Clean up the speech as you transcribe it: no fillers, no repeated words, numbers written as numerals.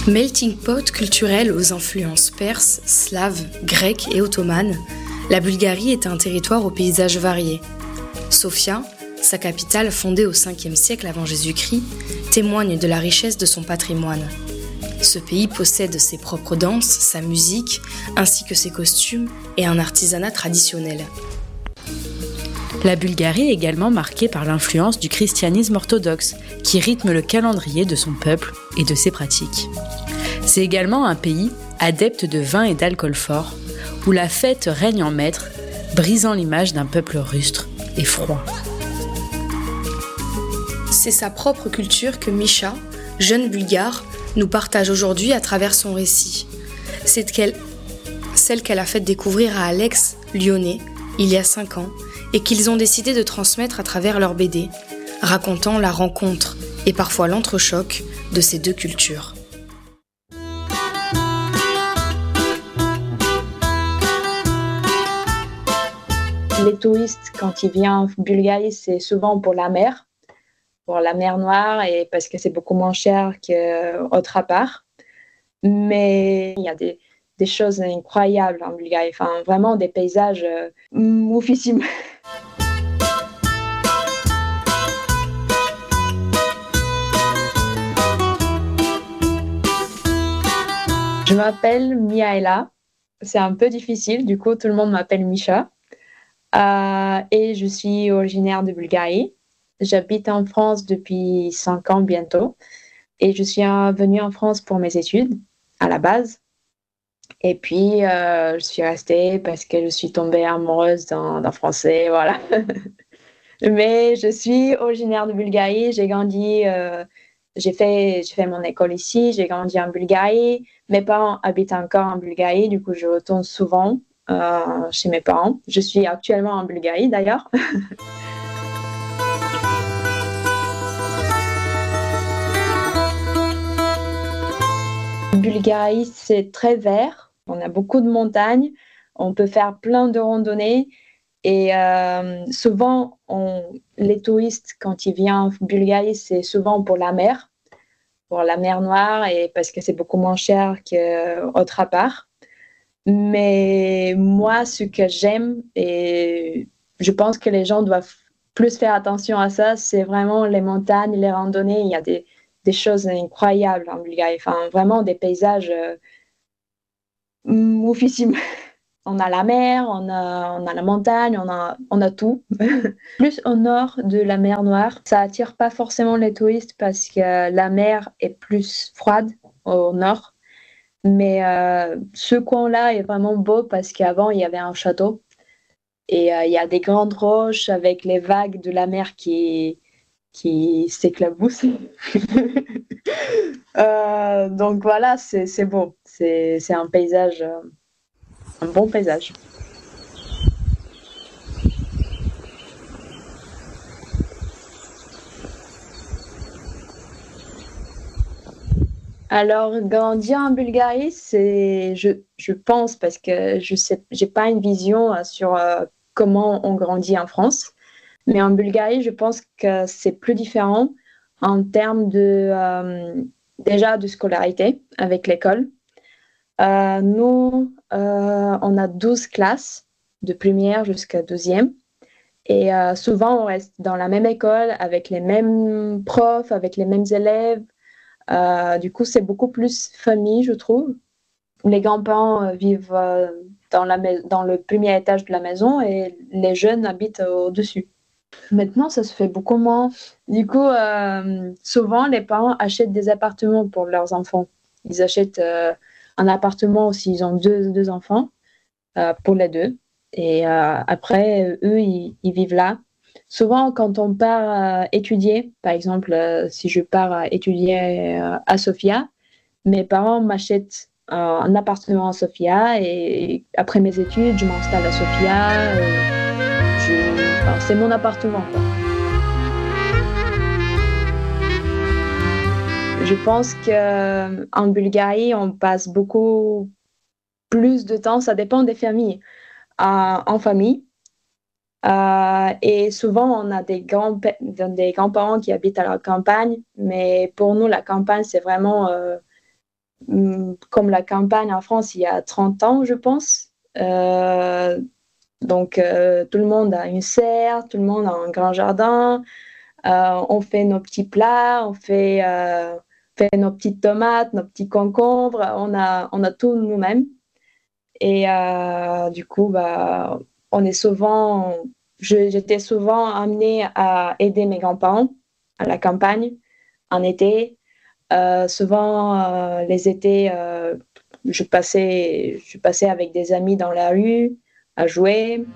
Melting pot culturel aux influences perses, slaves, grecques et ottomanes, la Bulgarie est un territoire aux paysages variés. Sofia, sa capitale fondée au 5e siècle avant Jésus-Christ, témoigne de la richesse de son patrimoine. Ce pays possède ses propres danses, sa musique, ainsi que ses costumes et un artisanat traditionnel. La Bulgarie est également marquée par l'influence du christianisme orthodoxe, qui rythme le calendrier de son peuple et de ses pratiques. C'est également un pays adepte de vin et d'alcool fort, où la fête règne en maître, brisant l'image d'un peuple rustre et froid. C'est sa propre culture que Misha, jeune bulgare, nous partage aujourd'hui à travers son récit. C'est celle qu'elle a fait découvrir à Alex, lyonnais, il y a 5 ans, et qu'ils ont décidé de transmettre à travers leur BD, racontant la rencontre et parfois l'entrechoc de ces deux cultures. Les touristes, quand ils viennent en Bulgarie, c'est souvent pour la mer Noire, et parce que c'est beaucoup moins cher qu'autre part. Mais il y a des choses incroyables en Bulgarie, enfin, vraiment des paysages oufissimes. Je m'appelle Mihaela, c'est un peu difficile, du coup tout le monde m'appelle Misha. Et je suis originaire de Bulgarie. J'habite en France depuis 5 ans bientôt. Et je suis venue en France pour mes études, à la base. Et puis, je suis restée parce que je suis tombée amoureuse d'un Français, voilà. Mais je suis originaire de Bulgarie. J'ai grandi, j'ai fait mon école ici. J'ai grandi en Bulgarie. Mes parents habitent encore en Bulgarie. Du coup, je retourne souvent chez mes parents. Je suis actuellement en Bulgarie, d'ailleurs. Bulgarie, c'est très vert. On a beaucoup de montagnes. On peut faire plein de randonnées. Et souvent, les touristes, quand ils viennent en Bulgarie, c'est souvent pour la mer Noire, et parce que c'est beaucoup moins cher qu'autre part. Mais moi, ce que j'aime, et je pense que les gens doivent plus faire attention à ça, c'est vraiment les montagnes, les randonnées. Il y a des choses incroyables en Bulgarie, enfin, vraiment des paysages oufissimes. On a la mer, on a la montagne, on a tout. Plus au nord de la mer Noire, ça attire pas forcément les touristes parce que la mer est plus froide au nord. Mais ce coin-là est vraiment beau parce qu'avant, il y avait un château. Et il y a des grandes roches avec les vagues de la mer qui s'éclaboussent. Donc voilà, c'est beau. C'est un paysage, un bon paysage. Alors, grandir en Bulgarie, je pense, parce que je sais, j'ai pas une vision sur comment on grandit en France, mais en Bulgarie, je pense que c'est plus différent en termes déjà de scolarité avec l'école. Nous, on a 12 classes, de première jusqu'à 12e. Et souvent, on reste dans la même école, avec les mêmes profs, avec les mêmes élèves. Du coup, c'est beaucoup plus famille, je trouve. Les grands-parents vivent dans le premier étage de la maison et les jeunes habitent au-dessus. Maintenant, ça se fait beaucoup moins. Du coup, souvent, les parents achètent des appartements pour leurs enfants. Ils achètent un appartement s'ils ont deux enfants, pour les deux. Et après, eux, ils vivent là. Souvent, quand on part étudier, par exemple, si je pars étudier à Sofia, mes parents m'achètent un appartement à Sofia, et après mes études, je m'installe à Sofia. Enfin, c'est mon appartement, quoi. Je pense qu'en Bulgarie, on passe beaucoup plus de temps, ça dépend des familles, en famille. Et souvent, on a des grands-parents qui habitent à la campagne, mais pour nous, la campagne, c'est vraiment comme la campagne en France il y a 30 ans, je pense. Donc, tout le monde a une serre, tout le monde a un grand jardin. On fait nos petits plats, fait nos petites tomates, nos petits concombres. On a tout nous-mêmes. Et du coup, bah, j'étais souvent amenée à aider mes grands-parents à la campagne en été. Souvent, les étés, je passais avec des amis dans la rue à jouer.